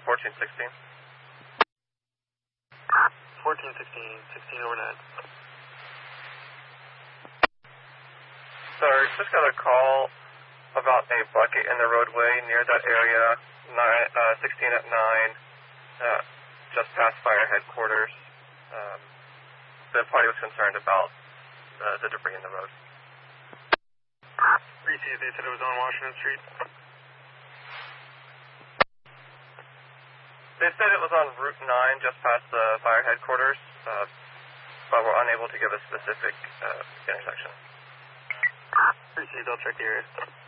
1416. 1416, 16 over 9. Sir, just got a call about a bucket in the roadway near that area, 16 at 9, just past fire headquarters. The party was concerned about the debris in the road. Received, they said it was on Washington Street. They said it was on Route 9, just past the fire headquarters, but we're unable to give a specific intersection. Received, I'll check the area.